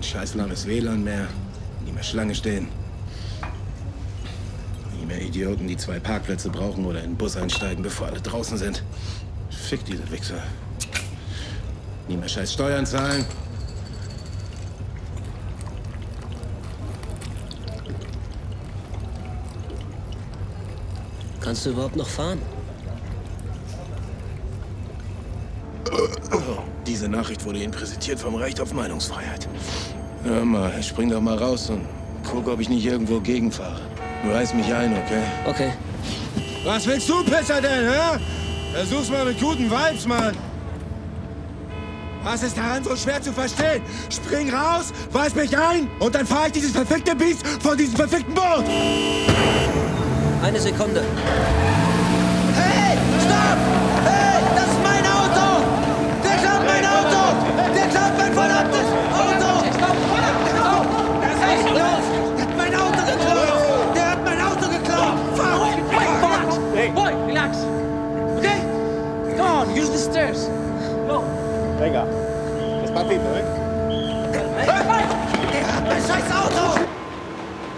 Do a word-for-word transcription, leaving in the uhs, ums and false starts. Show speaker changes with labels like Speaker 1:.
Speaker 1: scheiß lahmes W L A N mehr. Nie mehr Schlange stehen. Nie mehr Idioten, die zwei Parkplätze brauchen oder in den Bus einsteigen, bevor alle draußen sind. Fick diese Wichser. Nie mehr scheiß Steuern zahlen.
Speaker 2: Kannst du überhaupt noch fahren?
Speaker 1: Diese Nachricht wurde Ihnen präsentiert vom Recht auf Meinungsfreiheit. Hör mal, spring doch mal raus und guck, ob ich nicht irgendwo gegenfahre. Du reiß mich ein, okay?
Speaker 2: Okay.
Speaker 1: Was willst du, Pisser, denn, hä? Versuch's mal mit guten Vibes, Mann. Was ist daran so schwer zu verstehen? Spring raus, weis mich ein und dann fahr ich dieses verfickte Biest von diesem verfickten Boot!
Speaker 2: Eine Sekunde.
Speaker 3: Hey, stopp! Hey, das ist mein Auto! Der klaut mein Auto! Der klaut mein verdammtes Auto! Der hat mein Auto geklaut! Der hat mein Auto geklaut! Fuck!
Speaker 4: Hey.
Speaker 5: Boy, relax. Okay? Come on, use the stairs. Go.
Speaker 4: Venga. Despacito, ¿eh?
Speaker 3: Der hat mein scheiß Auto!